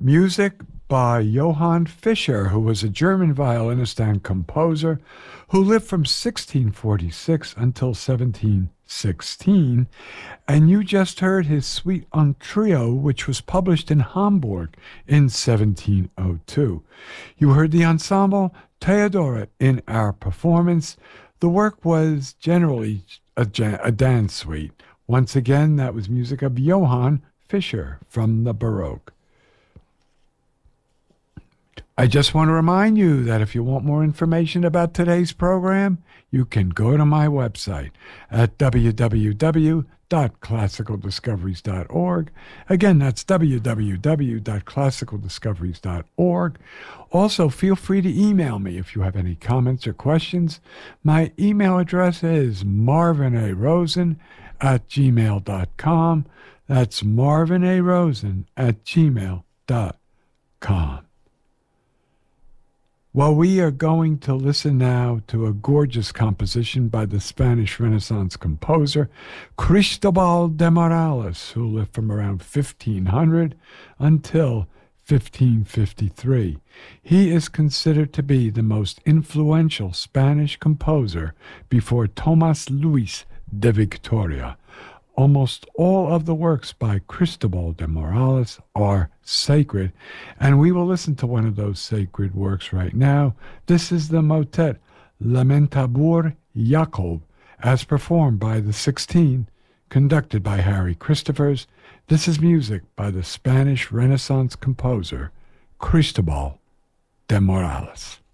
Music by Johann Fischer, who was a German violinist and composer who lived from 1646 until 1716. And you just heard his Suite en Trio, which was published in Hamburg in 1702. You heard the ensemble Theodora in our performance. The work was generally a dance suite. Once again, that was music of Johann Fischer from the Baroque. I just want to remind you that if you want more information about today's program, you can go to my website at www.classicaldiscoveries.org. Again, that's www.classicaldiscoveries.org. Also, feel free to email me if you have any comments or questions. My email address is marvinarosen@gmail.com. That's marvinarosen@gmail.com. Well, we are going to listen now to a gorgeous composition by the Spanish Renaissance composer Cristobal de Morales, who lived from around 1500 until 1553. He is considered to be the most influential Spanish composer before Tomás Luis de Victoria. Almost all of the works by Cristobal de Morales are sacred, and we will listen to one of those sacred works right now. This is the motet Lamentabur Jacob, as performed by the 16, conducted by Harry Christophers. This is music by the Spanish Renaissance composer Cristobal de Morales.